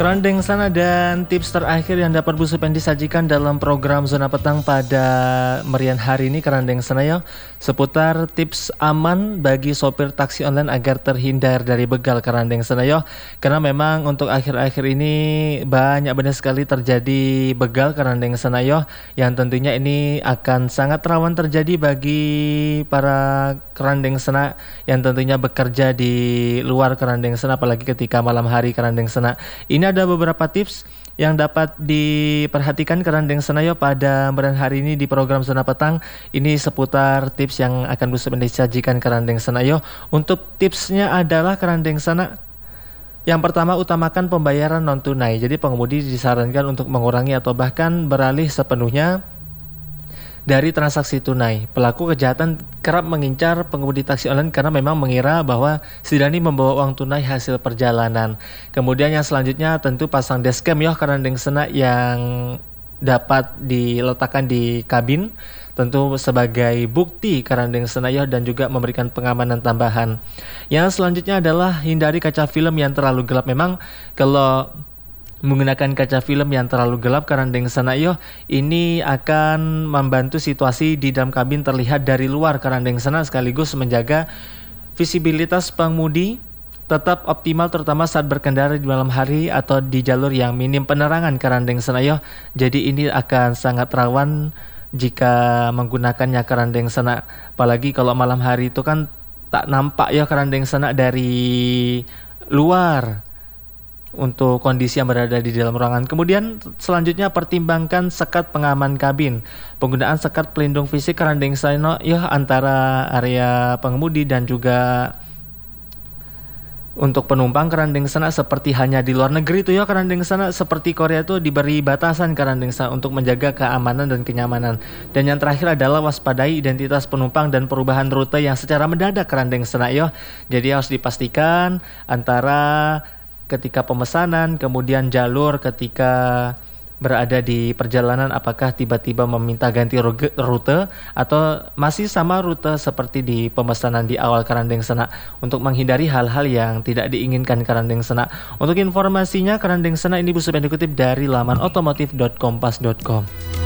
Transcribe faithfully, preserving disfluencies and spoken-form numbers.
Kerandeng sana dan tips terakhir yang dapat Bu Supen disajikan dalam program Zona Petang pada merian hari ini Kerandeng sana ya, seputar tips aman bagi sopir taksi online agar terhindar dari begal Kerandeng sana ya. Karena memang untuk akhir-akhir ini banyak benar sekali terjadi begal Kerandeng sana ya, yang tentunya ini akan sangat rawan terjadi bagi para Kerandeng sana yang tentunya bekerja di luar Kerandeng sana, apalagi ketika malam hari Kerandeng sana. Ini ada beberapa tips yang dapat diperhatikan Kerandeng Senayo pada merian hari ini di program Zona Petang. Ini seputar tips yang akan Bu Supen disajikan Kerandeng Senayo. Untuk tipsnya adalah Kerandeng Sana, yang pertama, utamakan pembayaran non tunai. Jadi pengemudi disarankan untuk mengurangi atau bahkan beralih sepenuhnya dari transaksi tunai. Pelaku kejahatan kerap mengincar pengemudi taksi online karena memang mengira bahwa si Dani membawa uang tunai hasil perjalanan. Kemudian yang selanjutnya tentu pasang dashcam ya Kerandeng Sena yang dapat diletakkan di kabin, tentu sebagai bukti Kerandeng Sena ya, dan juga memberikan pengamanan tambahan. Yang selanjutnya adalah hindari kaca film yang terlalu gelap. Memang kalau menggunakan kaca film yang terlalu gelap Kerandeng Senayo ini akan membantu situasi di dalam kabin terlihat dari luar Kerandeng Sena, sekaligus menjaga visibilitas pengemudi tetap optimal, terutama saat berkendara di malam hari atau di jalur yang minim penerangan Kerandeng Senayo. Jadi ini akan sangat rawan jika menggunakannya Kerandeng Sena, apalagi kalau malam hari itu kan tak nampak ya Kerandeng Sena dari luar untuk kondisi yang berada di dalam ruangan. Kemudian selanjutnya pertimbangkan sekat pengaman kabin. Penggunaan sekat pelindung fisik Kerandeng Sena ya antara area pengemudi dan juga untuk penumpang Kerandeng Sena seperti hanya di luar negeri itu ya Kerandeng Sena, seperti Korea itu diberi batasan Kerandeng Sena untuk menjaga keamanan dan kenyamanan. Dan yang terakhir adalah waspadai identitas penumpang dan perubahan rute yang secara mendadak Kerandeng Sena ya. Jadi harus dipastikan antara ketika pemesanan, kemudian jalur ketika berada di perjalanan, apakah tiba-tiba meminta ganti rute atau masih sama rute seperti di pemesanan di awal Kerandeng Sena, untuk menghindari hal-hal yang tidak diinginkan Kerandeng Sena. Untuk informasinya Kerandeng Sena ini Bu Supen dikutip dari laman otomotif dot kompas dot com.